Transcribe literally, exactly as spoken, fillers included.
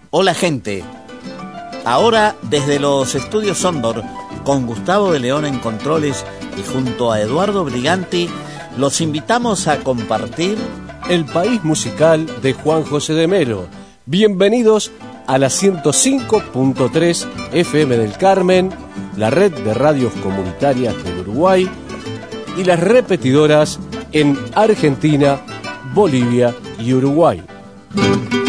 Hola gente, ahora desde los estudios Sondor, con Gustavo de León en controles y junto a Eduardo Briganti, los invitamos a compartir El País Musical de Juan José de Melo. Bienvenidos a la ciento cinco punto tres F M del Carmen, la red de radios comunitarias del Uruguay y las repetidoras en Argentina, Bolivia y Uruguay.